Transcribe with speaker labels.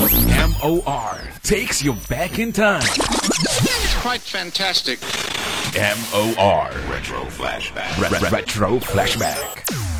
Speaker 1: MOR takes you back in time.
Speaker 2: It's quite fantastic.
Speaker 1: MOR
Speaker 3: Retro Flashback.
Speaker 1: Retro Flashback.